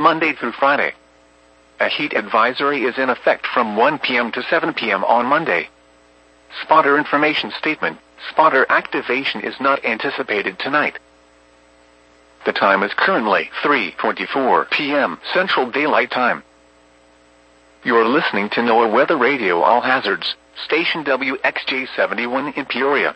Monday through Friday. A heat advisory is in effect from 1 p.m. to 7 p.m. on Monday. Spotter information statement. Spotter activation is not anticipated tonight. The time is currently 3:24 p.m. Central Daylight Time. You're listening to NOAA Weather Radio All Hazards, station WXJ71 in Peoria.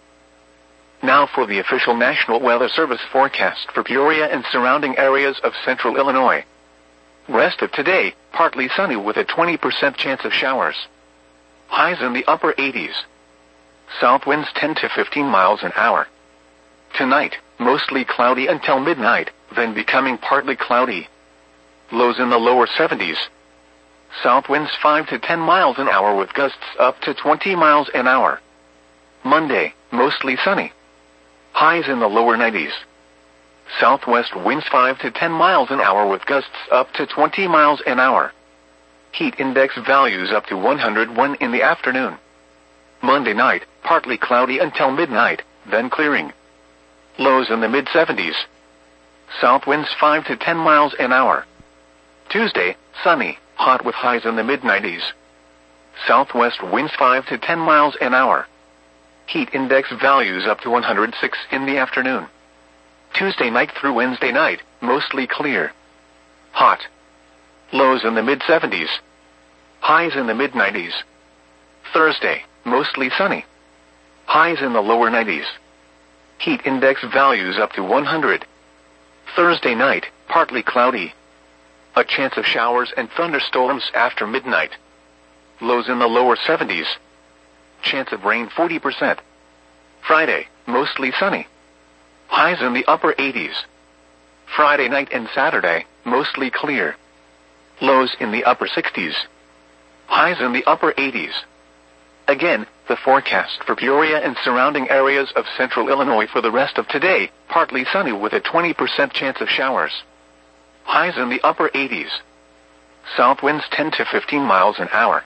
Now for the official National Weather Service forecast for Peoria and surrounding areas of central Illinois. Rest of today, partly sunny with a 20% chance of showers. Highs in the upper 80s. South winds 10 to 15 miles an hour. Tonight, mostly cloudy until midnight, then becoming partly cloudy. Lows in the lower 70s. South winds 5 to 10 miles an hour with gusts up to 20 miles an hour. Monday, mostly sunny. Highs in the lower 90s. Southwest winds 5 to 10 miles an hour with gusts up to 20 miles an hour. Heat index values up to 101 in the afternoon. Monday night, partly cloudy until midnight, then clearing. Lows in the mid-70s. South winds 5 to 10 miles an hour. Tuesday, sunny, hot with highs in the mid-90s. Southwest winds 5 to 10 miles an hour. Heat index values up to 106 in the afternoon. Tuesday night through Wednesday night, mostly clear. Hot. Lows in the mid-70s. Highs in the mid-90s. Thursday, mostly sunny. Highs in the lower 90s. Heat index values up to 100. Thursday night, partly cloudy. A chance of showers and thunderstorms after midnight. Lows in the lower 70s. Chance of rain 40%. Friday, mostly sunny. Highs in the upper 80s. Friday night and Saturday, mostly clear. Lows in the upper 60s. Highs in the upper 80s. Again, the forecast for Peoria and surrounding areas of central Illinois for the rest of today, partly sunny with a 20% chance of showers. Highs in the upper 80s. South winds 10 to 15 miles an hour.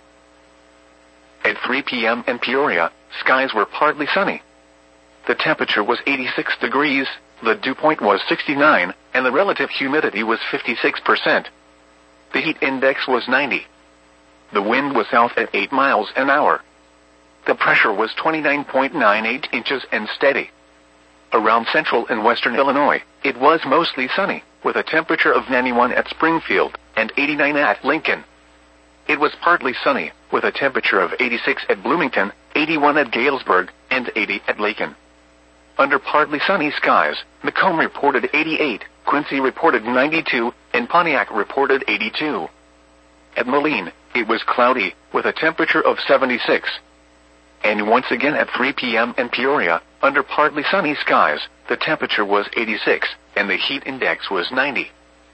At 3 p.m. in Peoria, skies were partly sunny. The temperature was 86 degrees, the dew point was 69, and the relative humidity was 56%. The heat index was 90. The wind was south at 8 miles an hour. The pressure was 29.98 inches and steady. Around central and western Illinois, it was mostly sunny, with a temperature of 91 at Springfield and 89 at Lincoln. It was partly sunny, with a temperature of 86 at Bloomington, 81 at Galesburg, and 80 at Lakin. Under partly sunny skies, Macomb reported 88, Quincy reported 92, and Pontiac reported 82. At Moline, it was cloudy, with a temperature of 76. And once again at 3 p.m. in Peoria, under partly sunny skies, the temperature was 86, and the heat index was 90.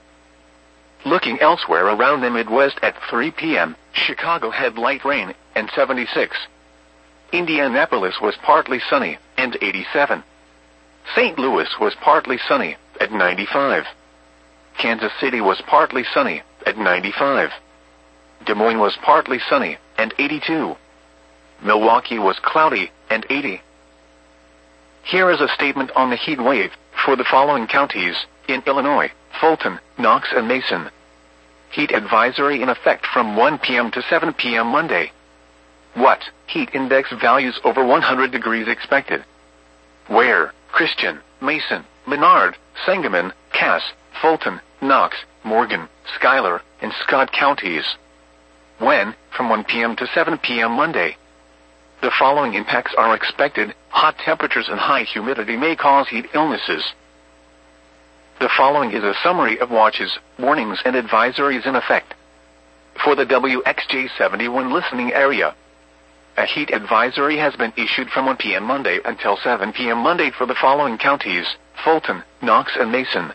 Looking elsewhere around the Midwest at 3 p.m., Chicago had light rain, and 76. Indianapolis was partly sunny, and 87. St. Louis was partly sunny, at 95. Kansas City was partly sunny, at 95. Des Moines was partly sunny, and 82. Milwaukee was cloudy, and 80. Here is a statement on the heat wave for the following counties in Illinois: Fulton, Knox, and Mason. Heat advisory in effect from 1 p.m. to 7 p.m. Monday. What? Heat index values over 100 degrees expected. Where? Christian, Mason, Menard, Sangamon, Cass, Fulton, Knox, Morgan, Schuyler, and Scott counties. When? From 1 p.m. to 7 p.m. Monday. The following impacts are expected. Hot temperatures and high humidity may cause heat illnesses. The following is a summary of watches, warnings, and advisories in effect. For the WXJ71 listening area, a heat advisory has been issued from 1 p.m. Monday until 7 p.m. Monday for the following counties: Fulton, Knox, and Mason.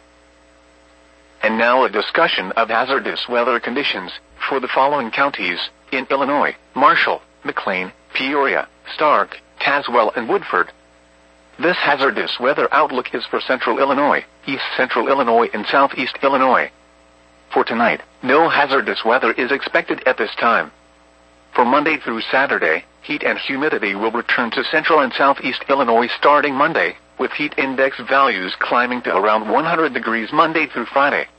And now a discussion of hazardous weather conditions for the following counties in Illinois: Marshall, McLean, Peoria, Stark, Tazewell, and Woodford. This hazardous weather outlook is for central Illinois, east central Illinois, and southeast Illinois. For tonight, no hazardous weather is expected at this time. For Monday through Saturday, heat and humidity will return to central and southeast Illinois starting Monday, with heat index values climbing to around 100 degrees Monday through Friday.